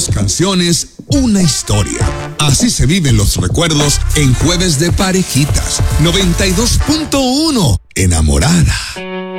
2 canciones, una historia. Así se viven los recuerdos en Jueves de Parejitas. 92.1. Enamorada.